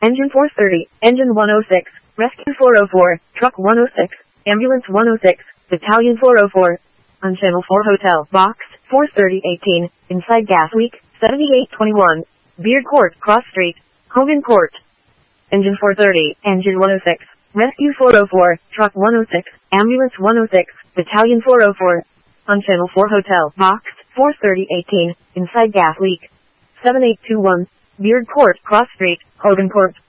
Engine 430, Engine 106, Rescue 404, Truck 106, Ambulance 106, Battalion 404. On Channel 4 Hotel, Box 43018, inside Gas Week, 7821, Beard Court, Cross Street, Hogan Court. Engine 430, Engine 106, Rescue 404, Truck 106, Ambulance 106, Battalion 404. On Channel 4 Hotel, Box 43018, inside Gas Week, 7821, Beard Court, Cross Street, Hogan Court.